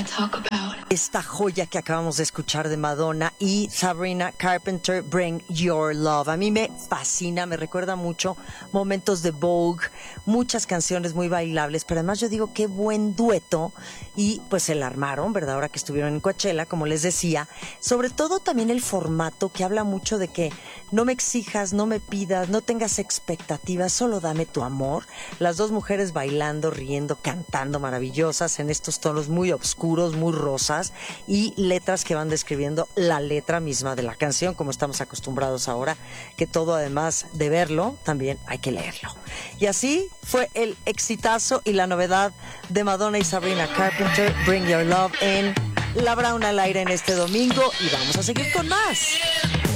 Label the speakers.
Speaker 1: Esta joya que acabamos de escuchar de Madonna y Sabrina Carpenter, Bring Your Love. A mí me fascina, me recuerda mucho momentos de Vogue, muchas canciones muy bailables, pero además yo digo qué buen dueto y pues se la armaron, ¿verdad? Ahora que estuvieron en Coachella, como les decía, sobre todo también el formato que habla mucho de que no me exijas, no me pidas, no tengas expectativas, solo dame tu amor. Las dos mujeres bailando, riendo, cantando, maravillosas en estos tonos muy oscuros, muy rosas y letras que van describiendo la letra misma de la canción, como estamos acostumbrados ahora, que todo además de verlo, también hay que leerlo. Y así fue el exitazo y la novedad de Madonna y Sabrina Carpenter, Bring Your Love en La Brauna al aire en este domingo y vamos a seguir con más.